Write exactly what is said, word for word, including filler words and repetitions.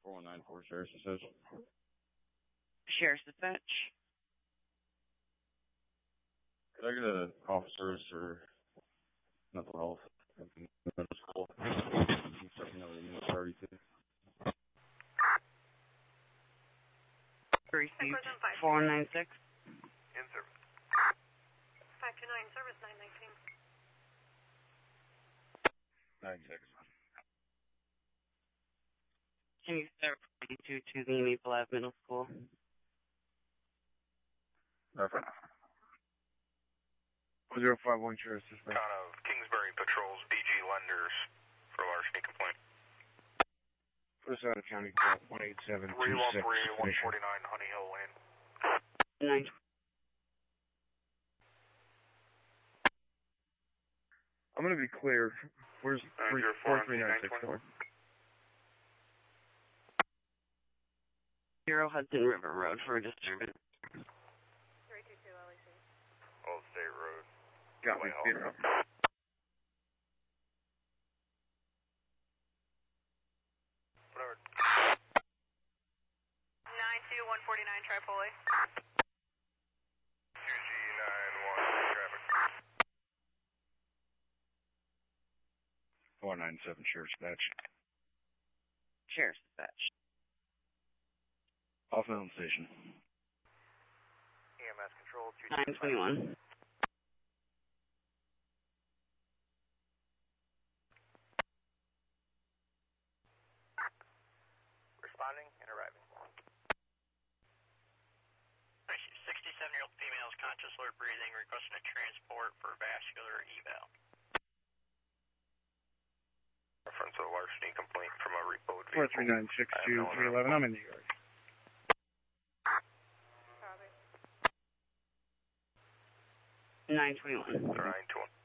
four one nine four, Sheriff's Dispatch. Sheriff's Dispatch. Could I get an officers for mental health in middle school? Checking out the unit thirty-two. Received four one nine six. In service. five two nine, service nine nineteen. nine six. Can you start forty-two to the Maple Ave Middle School? Reference. zero five one, Sheriff's Dispatch. Town of Kingsbury patrols B G Lenders for larceny complaint. First out of county call one eight seven two six. three one three, one forty-nine Honey Hill Lane. Nine. I'm going to be clear. Where's four three nine six four? Zero Hudson River Road for a disturbance. three two two L E C. Old State Road. Got me, zero. Whatever. nine two one forty-nine Tripoli. Q G nine one, traffic. four nine seven, Sheriff's Dispatch. Sheriff's Dispatch. Off Mountain Station. E M S control two. nine twenty-one. Responding and arriving. sixty-seven-year-old female is conscious, alert, breathing, requesting a transport for vascular eval. Reference to a larceny complaint from a repoed vehicle. four three nine six two three eleven, I'm in New York. Copy. nine twenty-one. nine twenty.